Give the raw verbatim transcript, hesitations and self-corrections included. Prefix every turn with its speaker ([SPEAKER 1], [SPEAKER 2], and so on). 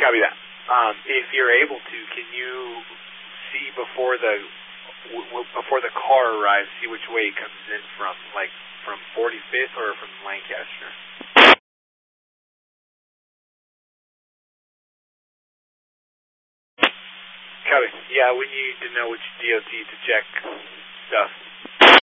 [SPEAKER 1] Copy that. Um, if you're able to, can you see before the w- w- before the car arrives, see which way it comes in from, like from forty-fifth or from Lancaster? Copy. Yeah, we need to know which D O T to check stuff.